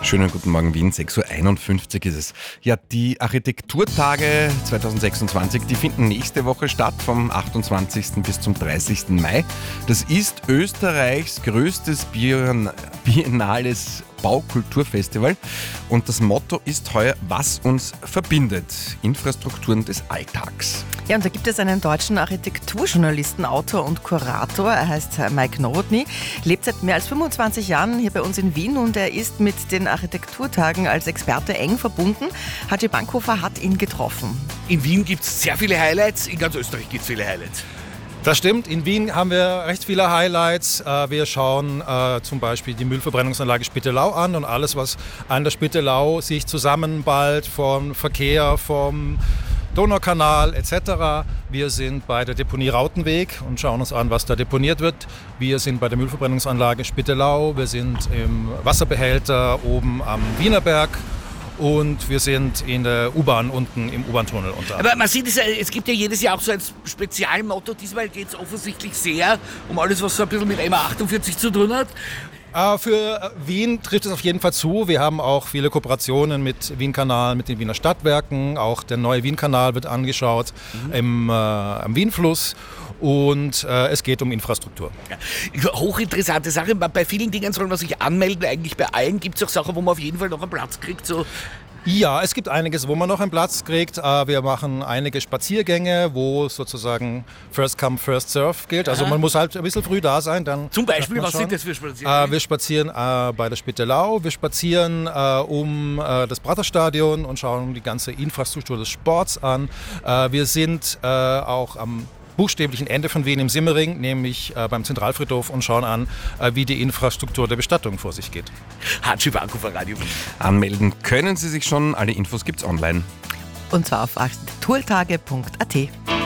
Schönen guten Morgen Wien, 6.51 Uhr ist es. Ja, die Architekturtage 2026, die finden nächste Woche statt, vom 28. bis zum 30. Mai. Das ist Österreichs größtes biennales Baukulturfestival und das Motto ist heuer, was uns verbindet, Infrastrukturen des Alltags. Ja, und da gibt es einen deutschen Architekturjournalisten, Autor und Kurator. Er heißt Mike Nowotny, lebt seit mehr als 25 Jahren hier bei uns in Wien und er ist mit den Architekturtagen als Experte eng verbunden. Haji Bankhofer hat ihn getroffen. In Wien gibt es sehr viele Highlights, in ganz Österreich gibt es viele Highlights. Das stimmt, in Wien haben wir recht viele Highlights. Wir schauen zum Beispiel die Müllverbrennungsanlage Spittelau an und alles, was an der Spittelau sich zusammenballt, vom Verkehr, vom Donaukanal etc. Wir sind bei der Deponie Rautenweg und schauen uns an, was da deponiert wird. Wir sind bei der Müllverbrennungsanlage Spittelau, wir sind im Wasserbehälter oben am Wienerberg. Und wir sind in der U-Bahn unten im U-Bahn-Tunnel unter. Aber man sieht, es gibt ja jedes Jahr auch so ein Spezialmotto. Diesmal geht es offensichtlich sehr um alles, was so ein bisschen mit MA48 zu tun hat. Für Wien trifft es auf jeden Fall zu. Wir haben auch viele Kooperationen mit Wien-Kanal, mit den Wiener Stadtwerken. Auch der neue Wien-Kanal wird angeschaut am Wienfluss. Und es geht um Infrastruktur. Ja, hochinteressante Sache. Bei vielen Dingen soll man sich anmelden. Eigentlich bei allen gibt es auch Sachen, wo man auf jeden Fall noch einen Platz kriegt. So. Ja, es gibt einiges, wo man noch einen Platz kriegt. Wir machen einige Spaziergänge, wo sozusagen First Come, First Serve gilt. Also man muss halt ein bisschen früh da sein. Dann zum Beispiel, was sind das für Spaziergänge? Wir spazieren bei der Spittelau, wir spazieren um das Praterstadion und schauen die ganze Infrastruktur des Sports an. Wir sind auch am buchstäblichen Ende von Wien im Simmering, nämlich beim Zentralfriedhof und schauen an, wie die Infrastruktur der Bestattung vor sich geht. Haji Bankhofer, Radio Wien. Anmelden können Sie sich schon, alle Infos gibt's online. Und zwar auf architekturtage.at.